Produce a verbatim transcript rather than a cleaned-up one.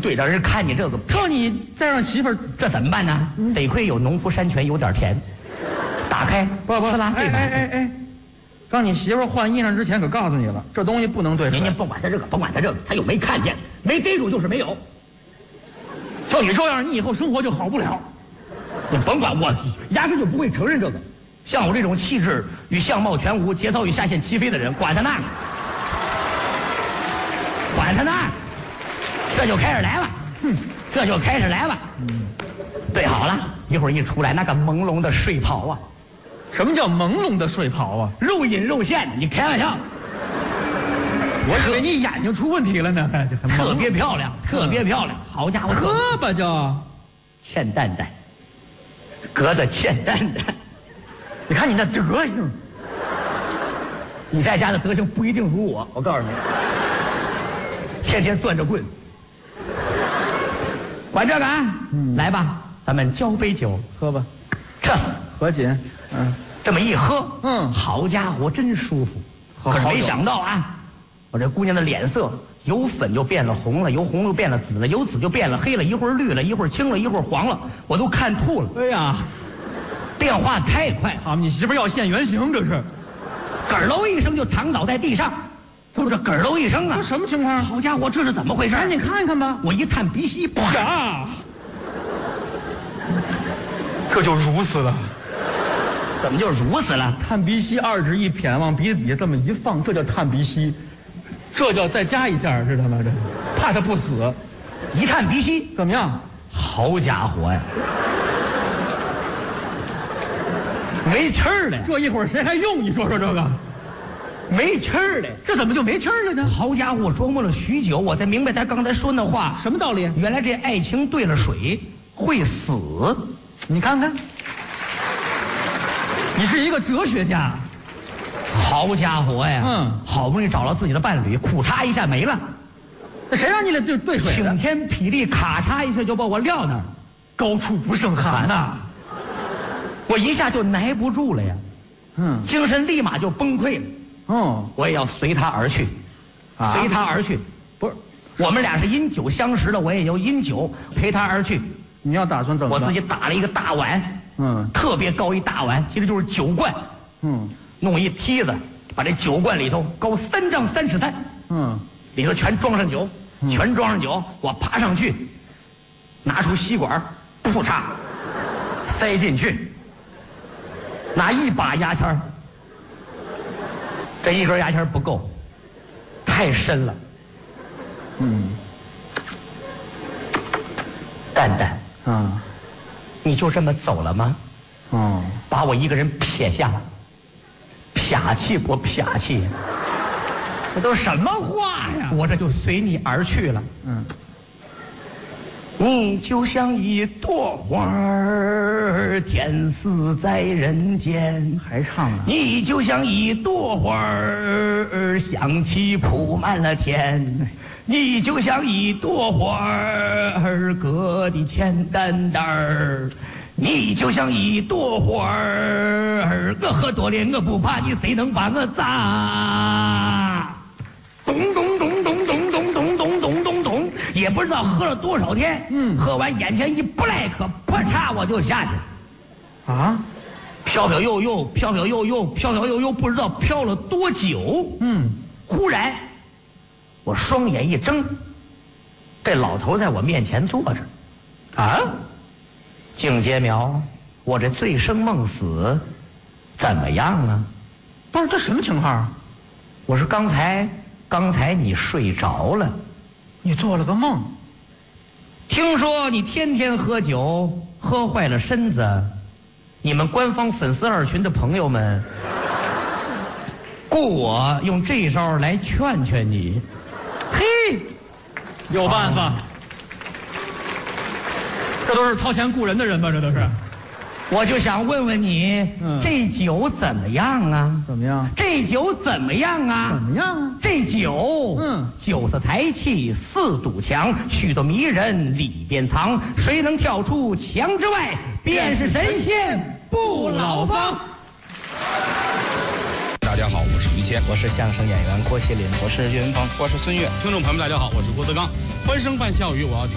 对，让人看你这个， 这你再让媳妇儿， 这怎么办呢？嗯、得亏有农夫山泉有点甜，打开， 不不， 撕拉对吧？ 哎哎哎哎，让你媳妇儿换衣裳之前可告诉你了，这东西不能兑水。 您您甭管他这个，甭管他这个，他又没看见，没逮住就是没有。 就你这样，你以后生活就好不了。 你甭管我，压根就不会承认这个。像我这种气质与相貌全无、节操与下限齐飞的人，管他呢，管他呢，这就开始来了，哼，这就开始来了。嗯，对好了，一会儿一出来，那个朦胧的睡袍啊， 什么叫朦胧的睡袍啊？ 肉隐肉现的，你开玩笑？ 我以为你眼睛出问题了呢， 特别漂亮，特别漂亮。好家伙， 喝吧就， 欠蛋蛋，隔的欠蛋蛋。 你看你那德行， 你在家的德行不一定如我，我告诉你，天天攥着棍，管这个啊！嗯、来吧，咱们交杯酒， 喝吧， 这合紧，嗯， 这么一喝， 嗯， 好家伙，真舒服。可是没想到啊，我这姑娘的脸色由粉就变了红了，由红就变了紫了，由紫就变了黑了，一会儿绿了，一会儿青了，一会儿黄了，我都看吐了。 哎呀！ 变化太快， 好，你媳妇要现原形，这是， 咯喽一声就躺倒在地上，都是咯喽一声啊！ 这什么情况？ 好家伙，这是怎么回事？ 赶紧看看吧！ 我一探鼻息， 啪！这就如死了。 怎么就如死了？ 探鼻息，二指一撇，往鼻子底下这么一放，这叫探鼻息，这叫再加一下，知道吗？这怕他不死。 一探鼻息， 怎么样？ 好家伙呀！没气儿了， 这一会儿谁还用？你说说这个， 没气儿了， 这怎么就没气儿了呢？ 好家伙，我琢磨了许久，我才明白他刚才说那话什么道理。 原来这爱情兑了水会死， 你看看，你是一个哲学家。 好家伙呀， 嗯， 好不容易找到自己的伴侣，苦嚓一下没了， 那谁让你来兑兑水的？ 晴天霹雳，咔嚓一下就把我撂那儿， 高处不胜寒呐、啊。 我一下就耐不住了呀，嗯，精神立马就崩溃了。 哦， 我也要随他而去，啊、随他而去。 不是， 我们俩是因酒相识的，我也要因酒陪他而去。 你要打算怎么？ 我自己打了一个大碗，嗯，特别高一大碗，其实就是酒罐，嗯，弄一梯子，把这酒罐里头高三丈三尺三，嗯，里头全装上酒，嗯、全装上酒，我爬上去，拿出吸管，噗嚓，塞进去。拿一把牙签儿，这一根牙签不够，太深了。嗯，蛋蛋，嗯，你就这么走了吗？嗯，把我一个人撇下，撇气不撇气？ 这都什么话呀？ 我这就随你而去了。嗯。你就像一朵花儿，天死在人间。 还唱呢。 你就像一朵花儿，香气铺满了天。你就像一朵花儿，搁的钱担担儿。你就像一朵花儿，我喝多了我不怕，你谁能把我砸？咚咚咚咚咚咚咚咚咚咚咚，也不知道喝了多少天。嗯，喝完眼前一不赖可，啪嚓我就下去了。啊，飘飘悠悠，飘飘悠悠，飘飘悠悠，不知道飘了多久。嗯，忽然我双眼一睁，这老头在我面前坐着。啊，静阶苗，我这醉生梦死怎么样啊？ 不是，这什么情况？ 我说刚才。刚才你睡着了， 你做了个梦。 听说你天天喝酒，喝坏了身子。你们官方粉丝二群的朋友们，雇我用这一招来劝劝你。 嘿，有办法。这都是掏钱雇人的人吧？这都是。 我就想问问你，嗯、这酒怎么样啊？ 怎么样？ 这酒怎么样啊？ 怎么样啊？ 这酒，嗯，酒色财气四堵墙，许多迷人里边藏。谁能跳出墙之外，便是神仙不老方。 大家好，我是于谦， 我是相声演员郭麒麟， 我是岳云鹏， 我是孙越。 听众朋友们，大家好，我是郭德纲。欢声伴笑语，我要。